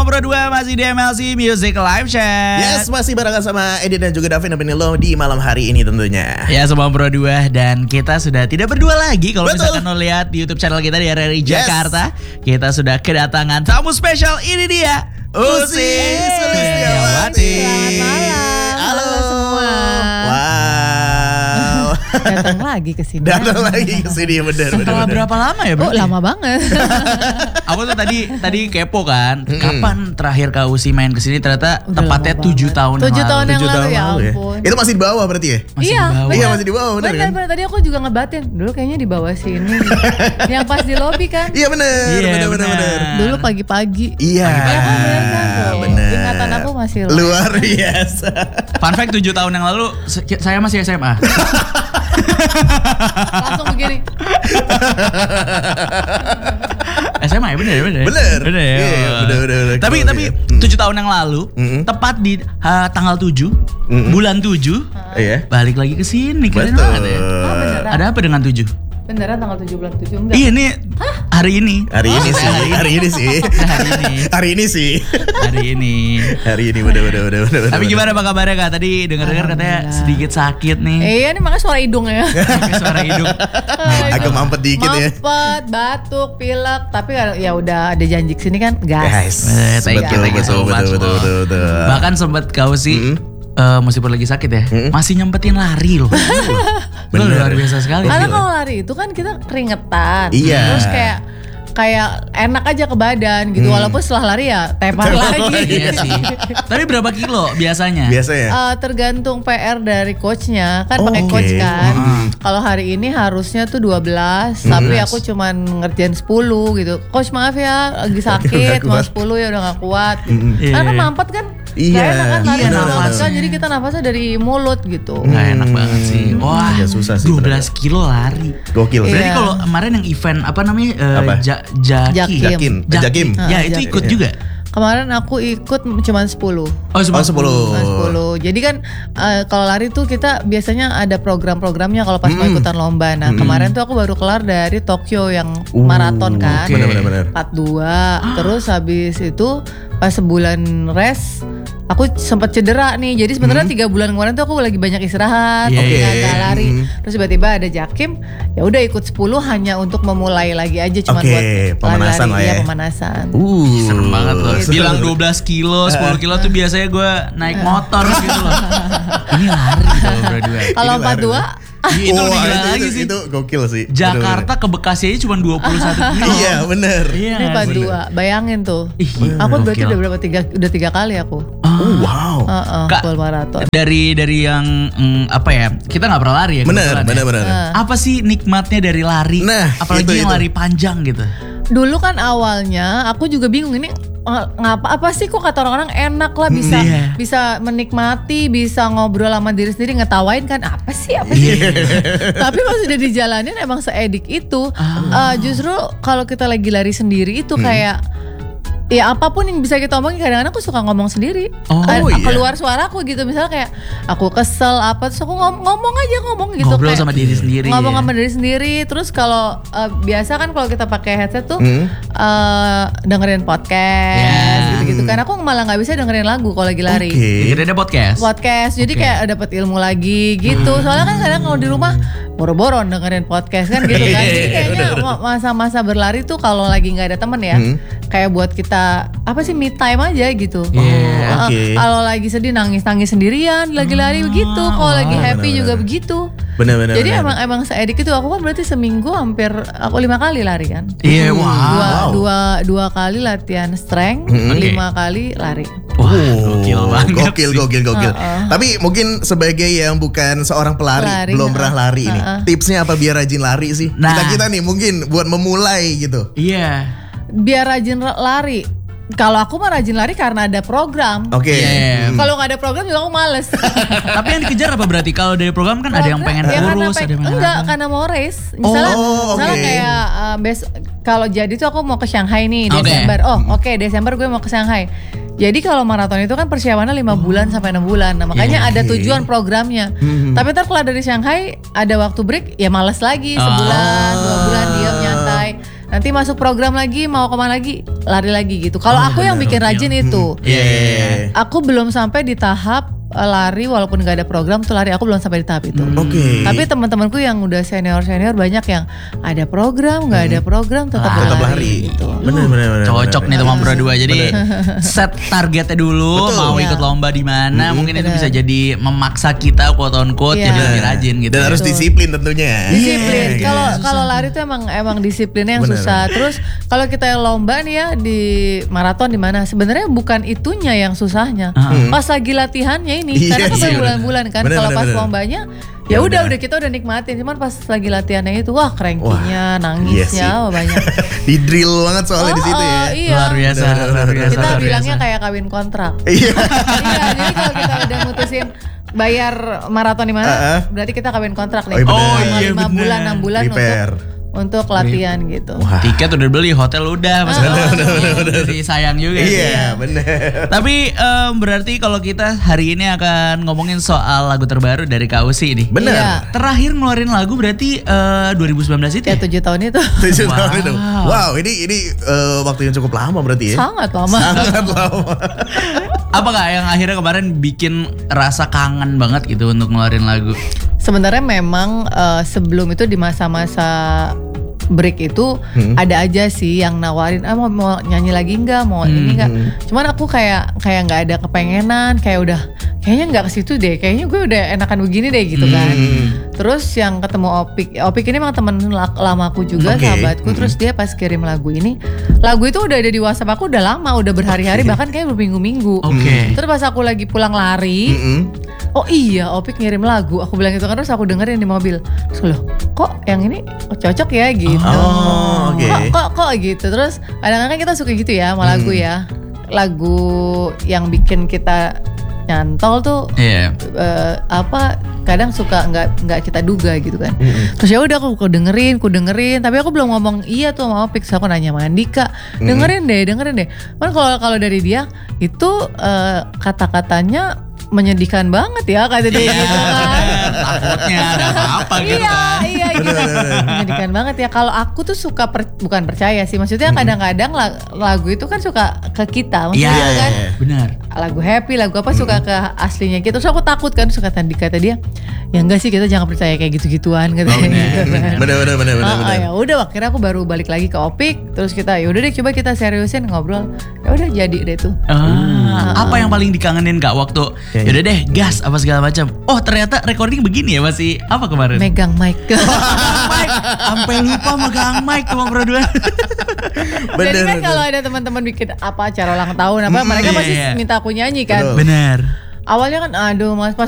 Semua Pro 2 masih di MLC Music Live Chat. Yes, masih barengan sama Edi dan juga Davin Benilo di malam hari ini tentunya. Ya, Semua Pro 2 dan kita sudah tidak berdua lagi. Kalau Betul. misalkan lo lihat di YouTube channel kita di RRI Jakarta, kita sudah kedatangan tamu spesial. Ini dia Usi Sulistiawati. Selamat malam. Halo semua. Wow. Datang lagi ke sini. Datang lagi ke sini bener. Setelah berapa lama ya Oh, berarti? lama banget. Aku tuh tadi kepo kan, kapan terakhir Kak Usi main kesini? Ternyata Udah tepatnya lama 7 banget. tahun 7 tahun yang 7 lalu, tahun ya lalu ampun. Itu masih di bawah berarti ya? Masih Iya, di bawah. benar. Iya, masih di bawah, benar kan? Benar. Tadi aku juga ngebatin. Dulu kayaknya di bawah sini. Yang pas di lobi kan. Iya bener, Iya, bener. bener. Dulu pagi-pagi. Iya, Ya kan bener kan? Tuh. bener. Ingatan aku masih Luar biasa. Fun fact 7 tahun yang lalu saya masih SMA. langsung begini. SMA ya bener. Bener. ya. Iya, bener. Tapi Iya. 7 tahun yang lalu, tepat di tanggal 7, bulan 7, Iya. balik lagi ke sini. Keren Betul. banget ya. Oh, beneran. Ada apa dengan 7? Beneran tanggal 7 bulan 7 enggak? Iya nih hari ini. Hari ini sih. Hari ini bener. Tapi gimana Pak kabarnya Kak? Tadi dengar-dengar katanya Alhamdulillah. sedikit sakit nih. Iya nih makanya suara hidung ya. Pakai suara hidung. Agak mampet dikit ya. Mampet, batuk, pilek. Tapi ya udah ada janji kesini kan gas. Thank you so much. Betul. Bahkan sempat kau sih meskipun lagi sakit ya, masih nyempetin lari loh. Itu Bener. luar biasa sekali. Karena Gila. kalau lari itu kan kita keringetan. Iya. Terus kayak enak aja ke badan gitu. Walaupun setelah lari ya tepar lagi. Iya sih. Tapi berapa kilo biasanya? Biasanya. Tergantung PR dari coachnya kan Oh, pakai oke. coach kan. Kalau hari ini harusnya tuh 12, tapi aku cuman ngerjain 10 gitu. Coach maaf ya lagi sakit, Udah mau kuat. 10 ya udah gak kuat. Gitu. Iya. Karena kan mampet kan. Iya. Gak enak kan lari Iya, dari nafas. kan, jadi kita nafasnya dari mulut gitu. Nggak enak banget sih. Wah, Agak susah sih, 12 kilo lari. Gokil. Berarti Iya. kalau kemarin yang event apa namanya? Apa? Jakim. Jakim. Ya itu ikut juga. Kemarin aku ikut cuman 10. Oh, cuma 10. Nah, 10. Jadi kan kalau lari tuh kita biasanya ada program-programnya kalau pas mau ikutan lomba. Nah, kemarin tuh aku baru kelar dari Tokyo yang maraton kan. oke. Bener. 42. Terus habis itu pas sebulan rest aku sempat cedera nih. Jadi sebenarnya 3 bulan kemarin tuh aku lagi banyak istirahat, Iya, nggak lari. Terus tiba-tiba ada Jakim, ya udah ikut 10 hanya untuk memulai lagi aja cuma Oke, buat pemanasan lari-lari. lah ya. Iya, pemanasan. Serem banget loh. Gitu. Bilang 12 kilo, 10 kilo tuh biasanya gue naik motor gitu loh. Ini lari kalau berdua. Kalau Ini lari. 42 Itu lebih gila lagi sih. Itu gokil sih. Jakarta ke Bekasi aja cuma 21 kilo. Iya bener. Iya. ini nggak sih? 42, bayangin tuh. Ih, Aku berarti gokil. udah berapa udah 3 kali aku. Wow. Kak, Full maraton. Dari yang apa ya? Kita nggak pernah lari ya. kebetulan ya. Bener. Apa sih nikmatnya dari lari? Nah, apalagi itu. yang lari panjang gitu. Dulu kan awalnya aku juga bingung ini apa sih kok kata orang-orang enak lah bisa Iya. bisa menikmati, bisa ngobrol sama diri sendiri, ngetawain kan apa sih. Tapi pas sudah dijalanin emang seedik itu. Justru kalau kita lagi lari sendiri itu kayak ya apapun yang bisa kita omongin, kadang-kadang aku suka ngomong sendiri. iya. Keluar suaraku gitu, misalnya kayak aku kesel apa terus aku ngomong gitu. Ngobrol kayak sama diri sendiri. ngomong ya. sama diri sendiri. Terus kalau biasa kan kalau kita pakai headset tuh dengerin podcast gitu-gitu kan. Aku malah nggak bisa dengerin lagu kalau lagi lari. Dengerin ada podcast. Jadi kayak dapat ilmu lagi gitu. Soalnya kan kadang kalau di rumah boro-boro dengerin podcast kan gitu kan. Jadi kayaknya masa-masa berlari tuh kalau lagi nggak ada temen ya, kayak buat kita apa sih me time aja gitu. Iya, oke. Kalau lagi sedih nangis sendirian, lagi lari begitu. Kalau lagi happy juga begitu. Bener. Jadi emang seedik itu. Aku kan berarti seminggu hampir aku 5 kali lari kan. Iya, wow. Dua kali latihan strength, 5 kali lari. Wah, gokil banget. Gokil. Tapi mungkin sebagai yang bukan seorang pelari, Pelari, belum pernah lari ini, tipsnya apa biar rajin lari sih? Nah. Kita nih mungkin buat memulai gitu. Iya. Biar rajin lari. Kalau aku mah rajin lari karena ada program. Oke. Iya. Kalau nggak ada program juga aku males. Tapi yang dikejar apa berarti? Kalau dari program kan ada yang pengen Ya, karena kurus, ada yang pengen enggak, apa. karena mau race. Misalnya, oke. kayak kalau jadi tuh aku mau ke Shanghai nih Oke. Desember. Desember gue mau ke Shanghai. Jadi kalau maraton itu kan persiapannya 5 bulan sampai 6 bulan. Nah, makanya ada tujuan programnya. Tapi ntar kalau dari Shanghai ada waktu break, ya males lagi sebulan, 2 bulan diam nyantai. Nanti masuk program lagi, mau kemana lagi, lari lagi gitu. Kalau aku yang bikin rajin itu, aku belum sampai di tahap lari walaupun gak ada program tuh lari, aku belum sampai di tahap itu. Tapi teman-temanku yang udah senior banyak yang ada program, gak ada program tetap lari. Gitu. Bener. Cocok nih teman berdua. Jadi set targetnya dulu, mau ikut lomba di mana, mungkin itu bisa jadi memaksa kita quote on quote jadi lebih rajin gitu. Dan harus disiplin tentunya. Disiplin. Kalau lari tuh emang disiplinnya yang susah. Terus kalau kita lomba nih ya di maraton di mana, sebenarnya bukan itunya yang susahnya. Pas lagi latihannya ini, karena kan berbulan-bulan kan. Kalau pas lombanya ya udah kita udah nikmatin. Cuman pas lagi latihannya itu wah cranky-nya, nangisnya banyak. Di drill banget soalnya di situ ya. Iya. Luar biasa. Kita bilangnya kayak kawin kontrak. Iya, jadi kalau kita udah mutusin bayar maraton di mana, berarti kita kawin kontrak nih. 5 bulan, 6 bulan untuk latihan gitu. Tiket udah beli, hotel udah, jadi sayang juga. Iya, bener. Tapi berarti kalau kita hari ini akan ngomongin soal lagu terbaru dari Kak Usi nih. Bener. Iya. Terakhir ngeluarin lagu berarti 2019 itu Ya 7 tahun itu. 7 tahun itu. Wow, ini waktu yang cukup lama berarti ya. Sangat lama. Apa Kak yang akhirnya kemarin bikin rasa kangen banget gitu untuk ngeluarin lagu? Sebenarnya memang sebelum itu di masa-masa break itu ada aja sih yang nawarin mau nyanyi lagi nggak, mau ini nggak. Cuman aku kayak nggak ada kepengenan, kayaknya nggak ke situ deh, kayaknya gue udah enakan begini deh gitu kan. Terus yang ketemu Opik ini memang temen lamaku juga, sahabatku. Terus dia pas kirim lagu itu udah ada di WhatsApp aku udah lama, udah berhari-hari bahkan kayak berminggu-minggu. Terus pas aku lagi pulang lari, oh iya Opik ngirim lagu, aku bilang gitu kan. Terus aku dengerin di mobil, terus loh kok yang ini cocok ya gitu. Kok gitu. Terus kadang-kadang kita suka gitu ya sama lagu ya, lagu yang bikin kita nyantol tuh kadang suka nggak kita duga gitu kan. Terus ya udah aku dengerin, tapi aku belum ngomong iya tuh sama Opik. Aku nanya sama Andika, dengerin deh. Kan kalau dari dia itu kata-katanya menyedihkan banget ya kata dia gitu kan. Takutnya ada apa gitu kan. Iya gitu. Menyedihkan banget ya. Kalau aku tuh suka bukan percaya sih. Maksudnya kadang-kadang lagu itu kan suka ke kita. Maksudnya kan benar. Lagu happy, lagu apa suka ke aslinya gitu. Terus aku takut kan, suka kata dia, ya enggak sih kita jangan percaya kayak gitu-gituan katanya. Bener. Ya udah akhirnya aku baru balik lagi ke Opik. Terus kita ya udah deh coba kita seriusin ngobrol. Ya udah jadi deh tuh. Apa yang paling dikangenin Kak waktu yaudah deh gas apa segala macam. Oh ternyata recording begini ya, masih apa kemarin? Megang mic. Sampai lupa megang mic tuh berdua. Jadi kan kalau ada teman-teman bikin apa acara ulang tahun apa, mereka pasti minta aku nyanyi kan. Bener. Awalnya kan aduh mas pas